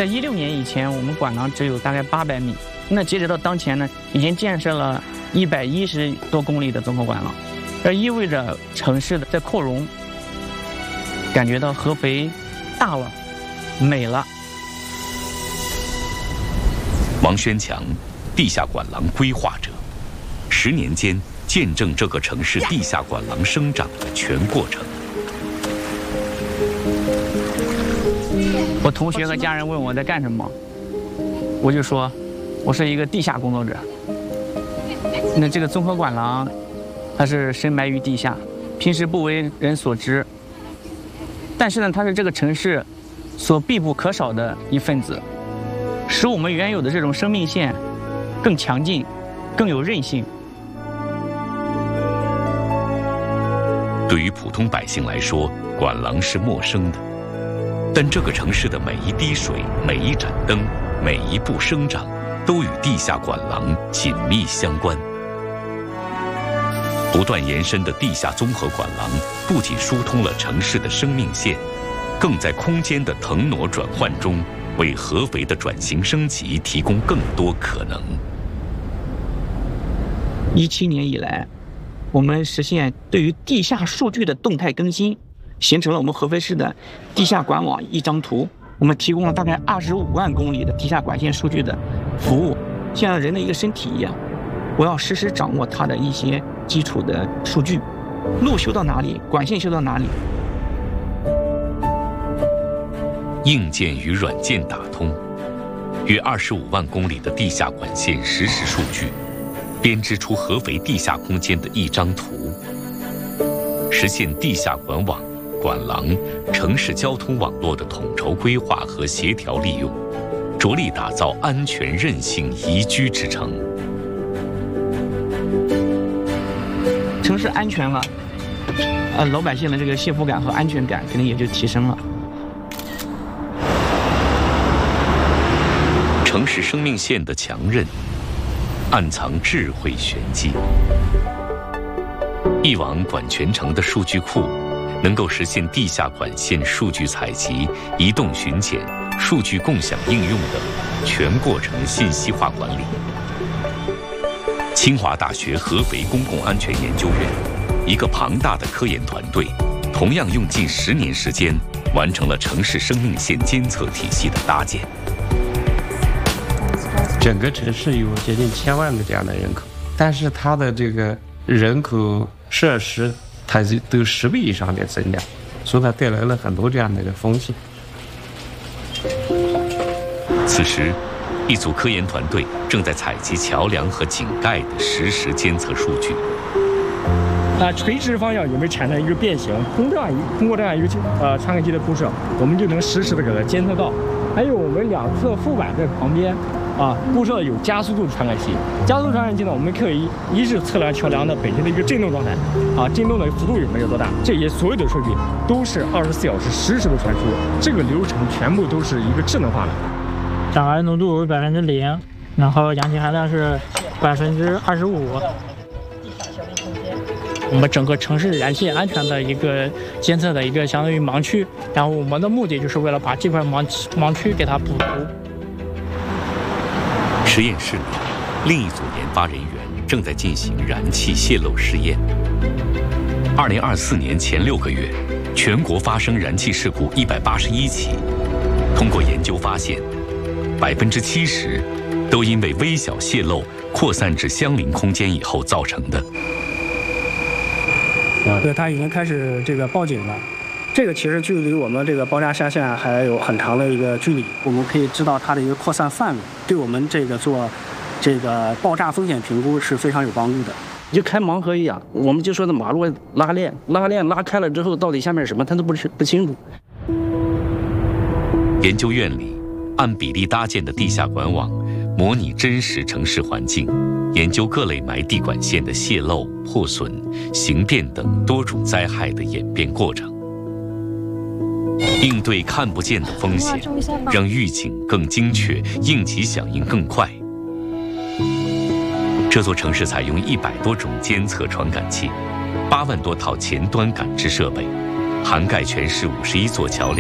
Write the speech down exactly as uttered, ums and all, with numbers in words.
在一六年以前，我们管廊只有大概八百米，那截止到当前呢，已经建设了一百一十多公里的综合管廊，这意味着城市的在扩容，感觉到合肥大了，美了。 王宣强，地下管廊规划者，十年间见证这个城市地下管廊生长的全过程。 我同学和家人问我在干什么，我就说，我是一个地下工作者。那这个综合管廊，它是深埋于地下，平时不为人所知。但是呢，它是这个城市所必不可少的一份子，使我们原有的这种生命线更强劲，更有韧性。 对于普通百姓来说，管廊是陌生的。但这个城市的每一滴水、每一盏灯、每一步生长，都与地下管廊紧密相关。不断延伸的地下综合管廊，不仅疏通了城市的生命线，更在空间的腾挪转换中，为合肥的转型升级提供更多可能。 一七年以来，我们实现对于地下数据的动态更新。形成了我们合肥市的地下管网一张图，我们提供了大概二十五万公里的地下管线数据的服务，像人的一个身体一样，我要实时掌握它的一些基础的数据，路修到哪里，管线修到哪里。 硬件与软件打通，约二十五万公里的地下管线实时数据，编织出合肥地下空间的一张图，实现地下管网、管廊、城市交通网络的统筹规划和协调利用，着力打造安全韧性宜居之城。 城市安全了，呃，老百姓的这个幸福感和安全感肯定也就提升了。 城市生命线的强韧，暗藏智慧玄机。一网管全城的数据库，能够实现地下管线数据采集、移动巡检、数据共享应用等全过程信息化管理。清华大学合肥公共安全研究院，一个庞大的科研团队，同样用近十年时间，完成了城市生命线监测体系的搭建。 整个城市有接近千万的这样的人口，但是它的这个人口设施，它是都十倍以上的增长，所以它带来了很多这样的一个风险。 此时，一组科研团队正在采集桥梁和井盖的实时监测数据。 啊，垂直方向有没有产生一个变形？通这样一通过这样一个呃传感器的铺设，我们就能实时的给它监测到。还有我们两侧副板在旁边。啊，布设有加速度传感器，加速度传感器呢，我们可以一是测量桥梁的本身的一个振动状态，啊，振动的幅度有没有多大，这些所有的数据都是二十四小时实时的传输，这个流程全部都是一个智能化的。 氧含浓度为百分之零，然后氧气含量是百分之二十五。我们整个城市燃气安全的一个监测的一个相当于盲区，然后我们的目的就是为了把这块盲盲区给它补足。 实验室里，另一组研发人员正在进行燃气泄漏试验。二零二四年前六个月，全国发生燃气事故一百八十一起。通过研究发现，百分之七十都因为微小泄漏扩散至相邻空间以后造成的。 对，他已经开始这个报警了。这个其实距离我们这个爆炸下线还有很长的一个距离，我们可以知道它的一个扩散范围，对我们这个做这个爆炸风险评估是非常有帮助的。 就开盲盒一样，我们就说的马路拉链，拉链拉开了之后，到底下面是什么，他都不不清楚。 研究院里按比例搭建的地下管网，模拟真实城市环境，研究各类埋地管线的泄漏、破损、形变等多种灾害的演变过程。应对看不见的风险，让预警更精确，应急响应更快。这座城市采用一百多种监测传感器，八万多套前端感知设备，涵盖全市五十一座桥梁。